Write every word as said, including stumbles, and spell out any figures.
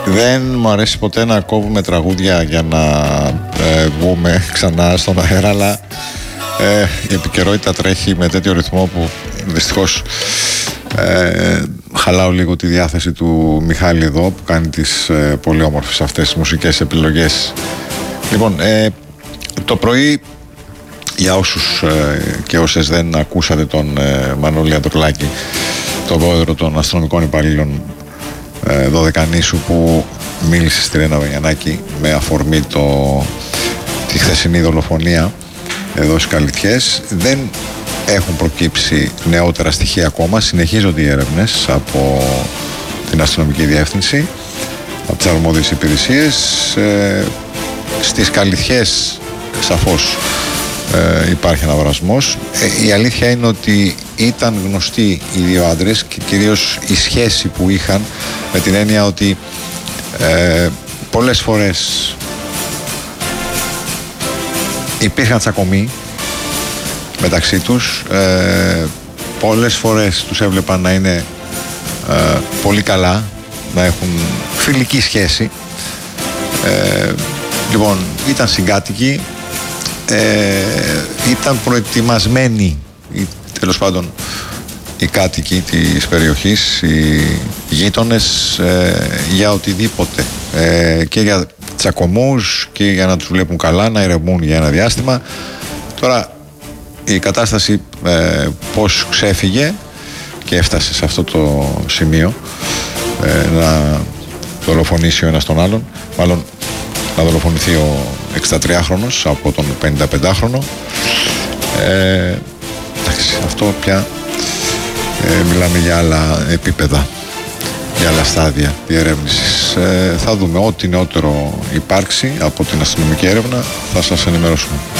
Δεν μου αρέσει ποτέ να κόβουμε τραγούδια για να ε, βγούμε ξανά στον αέρα, αλλά ε, η επικαιρότητα τρέχει με τέτοιο ρυθμό που δυστυχώς ε, χαλάω λίγο τη διάθεση του Μιχάλη εδώ, που κάνει τις ε, πολύ όμορφες αυτές τις μουσικές επιλογές. Λοιπόν, ε, το πρωί, για όσους ε, και όσες δεν ακούσατε τον ε, Μανώλη Ανδρουλάκη, τον πρόεδρο των αστυνομικών υπαλλήλων ε, Δωδεκανήσου, που μίλησε στη Ρένα Βαγιανάκη με αφορμή το, τη χθεσινή δολοφονία εδώ στις Καλυθιές, δεν έχουν προκύψει νεότερα στοιχεία ακόμα. Συνεχίζονται οι έρευνες από την αστυνομική διεύθυνση, από τις αρμόδιες υπηρεσίες. Ε, στις Καλυθιές σαφώς ε, υπάρχει αναβρασμός. Ε, η αλήθεια είναι ότι ήταν γνωστοί οι δύο άντρες και κυρίως η σχέση που είχαν, με την έννοια ότι ε, πολλές φορές υπήρχαν τσακωμοί μεταξύ τους, ε, πολλές φορές τους έβλεπαν να είναι ε, πολύ καλά, να έχουν φιλική σχέση. Ε, λοιπόν, ήταν συγκάτοικοι, ε, ήταν προετοιμασμένοι, ή, τέλος πάντων, οι κάτοικοι της περιοχής, οι γείτονες, ε, για οτιδήποτε, ε, και για τσακωμούς και για να τους βλέπουν καλά, να ηρεμούν για ένα διάστημα. Τώρα η κατάσταση ε, πώς ξέφυγε και έφτασε σε αυτό το σημείο, ε, να δολοφονήσει ο ένας τον άλλον, μάλλον να δολοφονηθεί ο εξήντα τριάχρονος από τον πενηνταπεντάχρονο. Ε, εντάξει, αυτό πια ε, μιλάμε για άλλα επίπεδα, για άλλα στάδια διερεύνησης. Ε, θα δούμε ό,τι νεότερο υπάρξει από την αστυνομική έρευνα, θα σας ενημερώσουμε.